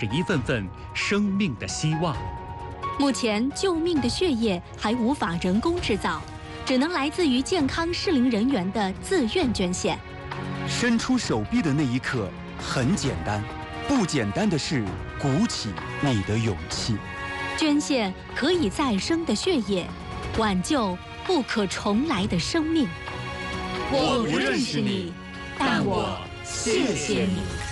着一份份生命的希望。 目前，救命的血液还无法人工制造，只能来自于健康适龄人员的自愿捐献。 伸出手臂的那一刻很简单，不简单的是鼓起你的勇气。 捐献可以再生的血液，挽救不可重来的生命。 我不认识你，但我谢谢你。